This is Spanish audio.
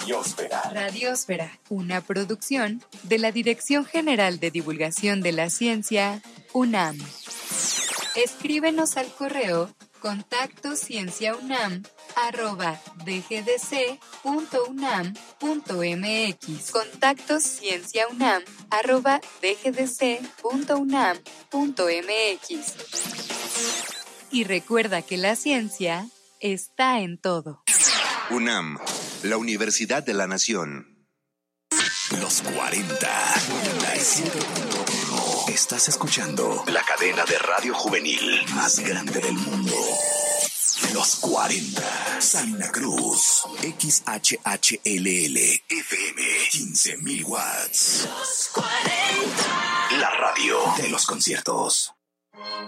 Radiósfera. Radiósfera, una producción de la Dirección General de Divulgación de la Ciencia, UNAM. Escríbenos al correo contactoscienciaunam@dgdc.unam.mx contactoscienciaunam@dgdc.unam.mx. Y recuerda que la ciencia está en todo. UNAM, la Universidad de la Nación. Los 40. Estás escuchando la cadena de radio juvenil más grande del mundo. Los 40. Salina Cruz. XHHLL. FM. 15,000 watts. Los 40. La radio de los conciertos.